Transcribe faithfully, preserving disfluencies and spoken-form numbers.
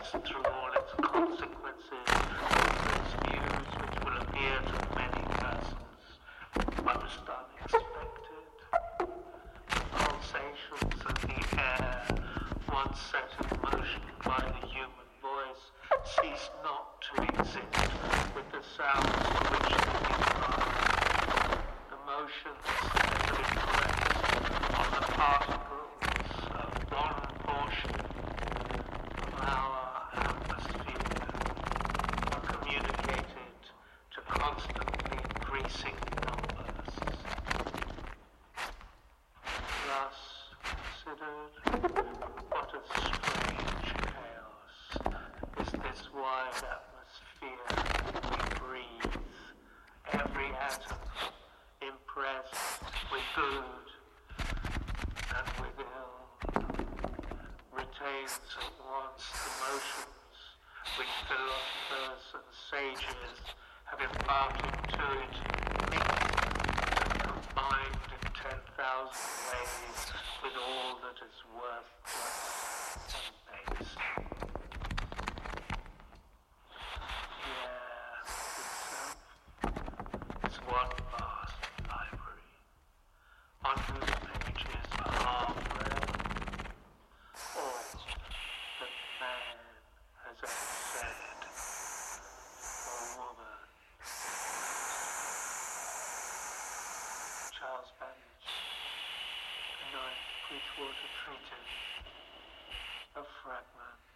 face through all its consequences, those views which will appear to many persons most unexpected. The pulsations of the air, once set in motion by the human voice, cease not to exist with the sounds to which they give rise. The motions that have been pressed on the particles of one portion of our atmosphere are communicated to constantly increasing numbers. Thus considered, what a strange chaos is this wide atmosphere we breathe, every atom impressed with good and with ill, retains at once the motions which philosophers and sages have imparted to it, mixed and combined in ten thousand ways with all that is worthless and base. It's one vast library, on whose pages are half-read all that man has ever said, or woman. Charles Babbage, The Ninth Bridgewater Treatise, a fragment.